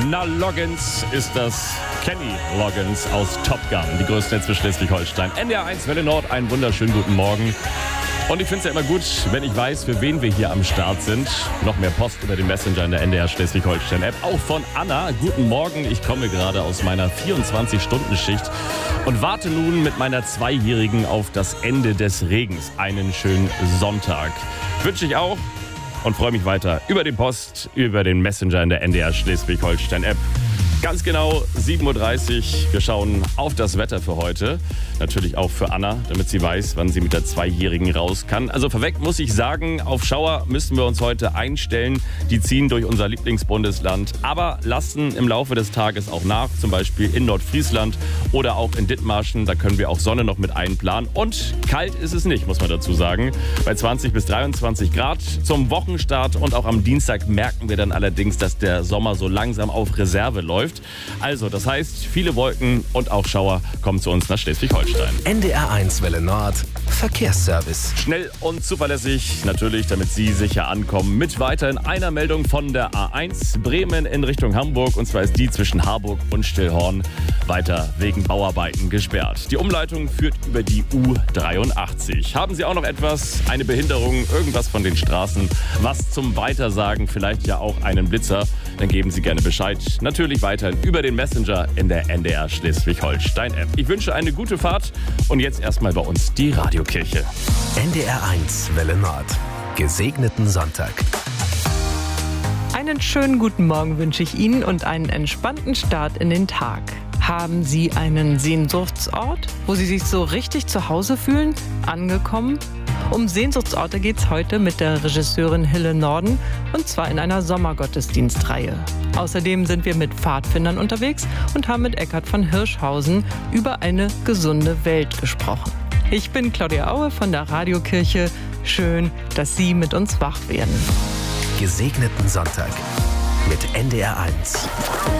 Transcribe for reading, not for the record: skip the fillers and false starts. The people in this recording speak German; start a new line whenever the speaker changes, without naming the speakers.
Na, Loggins ist das. Kenny Loggins aus Top Gun, die größten Netze für Schleswig-Holstein. NDR 1 Welle Nord, einen wunderschönen guten Morgen. Und ich finde es ja immer gut, wenn ich weiß, für wen wir hier am Start sind. Noch mehr Post über den Messenger in der NDR Schleswig-Holstein-App. Auch von Anna. Guten Morgen, ich komme gerade aus meiner 24-Stunden-Schicht und warte nun mit meiner Zweijährigen auf das Ende des Regens. Einen schönen Sonntag. Wünsche ich auch und freue mich weiter über den Post, über den Messenger in der NDR Schleswig-Holstein-App. Ganz genau 7.30 Uhr. Wir schauen auf das Wetter für heute. Natürlich auch für Anna, damit sie weiß, wann sie mit der Zweijährigen raus kann. Also vorweg muss ich sagen, auf Schauer müssen wir uns heute einstellen. Die ziehen durch unser Lieblingsbundesland, aber lassen im Laufe des Tages auch nach. Zum Beispiel in Nordfriesland oder auch in Dithmarschen. Da können wir auch Sonne noch mit einplanen. Und kalt ist es nicht, muss man dazu sagen. Bei 20 bis 23 Grad zum Wochenstart. Und auch am Dienstag merken wir dann allerdings, dass der Sommer so langsam auf Reserve läuft. Also, das heißt, viele Wolken und auch Schauer kommen zu uns nach Schleswig-Holstein.
NDR 1 Welle Nord, Verkehrsservice.
Schnell und zuverlässig, natürlich, damit Sie sicher ankommen. Mit weiterhin einer Meldung von der A1 Bremen in Richtung Hamburg. Und zwar ist die zwischen Harburg und Stillhorn weiter wegen Bauarbeiten gesperrt. Die Umleitung führt über die U83. Haben Sie auch noch eine Behinderung, irgendwas von den Straßen, was zum Weitersagen, vielleicht ja auch einen Blitzer, dann geben Sie gerne Bescheid. Natürlich weiterhin über den Messenger in der NDR Schleswig-Holstein-App. Ich wünsche eine gute Fahrt und jetzt erstmal bei uns die Radiokirche.
NDR 1 Welle Nord. Gesegneten Sonntag.
Einen schönen guten Morgen wünsche ich Ihnen und einen entspannten Start in den Tag. Haben Sie einen Sehnsuchtsort, wo Sie sich so richtig zu Hause fühlen? Angekommen? Um Sehnsuchtsorte geht's heute mit der Regisseurin Hille Norden und zwar in einer Sommergottesdienstreihe. Außerdem sind wir mit Pfadfindern unterwegs und haben mit Eckhard von Hirschhausen über eine gesunde Welt gesprochen. Ich bin Claudia Aue von der Radiokirche. Schön, dass Sie mit uns wach werden.
Gesegneten Sonntag mit NDR 1.